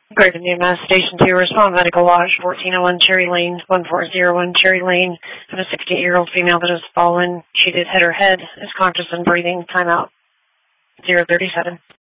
Great New Mass Station 2, respond medical lodge, 1401 Cherry Lane, 1401 Cherry Lane. I have a 68-year-old female that has fallen. She did hit her head, is conscious and breathing. Timeout. 037.